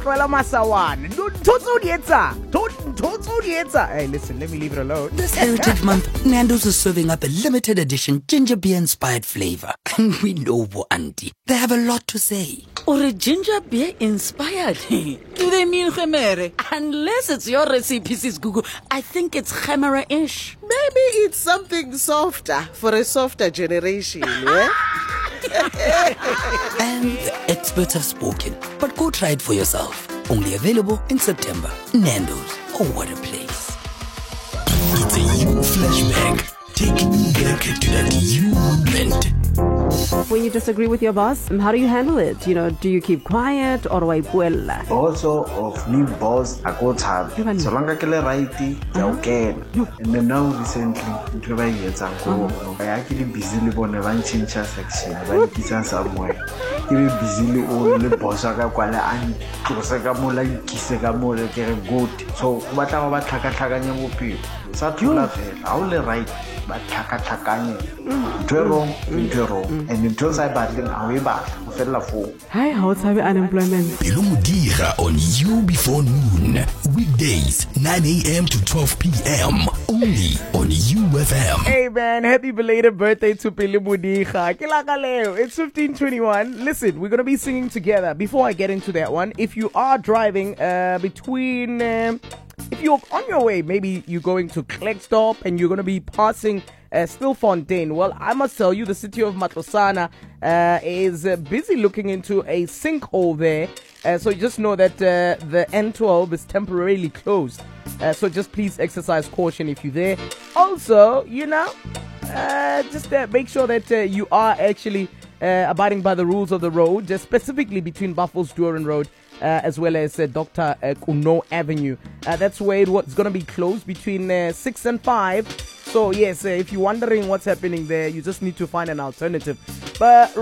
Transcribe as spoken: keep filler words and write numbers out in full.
tloela masawana ntho tse o di etsang ntho tse o di etsang. Hey, listen, let me leave it alone. This Heritage Month, Nando's is serving up a limited edition ginger beer inspired flavor. And we know, Bo Auntie, they have a lot to say. Or ginger beer inspired? Do they mean khemere? Unless it's your recipe, sis Google, I think it's khemera-ish. Maybe it's something softer for a softer generation, yeah? And the experts have spoken. But go try it for yourself. Only available in September. Nando's. Oh, what a place. It's a you flashback. Take me back to that you moment. When you disagree with your boss, how do you handle it? You know, do you keep quiet or why puella? Also of me boss I go tab. So long as I righty, okay. And then now recently, into my years ago, I actually busily born a one change section. I kiss somewhere. He busily only boss I got and Kosaka Kisaka more like a goat. So what about Takataganya people? Such love it. I only write but Takataganya. Into wrong, into wrong. And in terms of battling, away back, fell fool. Hi, how's have unemployment? Ilumudira on You Before Noon. Weekdays, nine a.m. to twelve p.m. Only on U F M. Hey man, happy belated birthday to Pilimudika. Kilakaleo. It's fifteen twenty-one. Listen, we're going to be singing together. Before I get into that one, if you are driving uh, between... Um, if you're on your way, maybe you're going to Klerksdorp and you're going to be passing uh, Stilfontein. Well, I must tell you, the city of Matlosana uh, is uh, busy looking into a sinkhole there. Uh, so just know that uh, the N twelve is temporarily closed. Uh, so just please exercise caution if you're there. Also, you know, uh, just uh, make sure that uh, you are actually uh, abiding by the rules of the road, uh, specifically between Buffalo's Duran Road Uh, as well as uh, Doctor Uh, Kuno Avenue. Uh, that's where it was going to be closed between uh, six and five. So yes, uh, if you're wondering what's happening there, you just need to find an alternative. But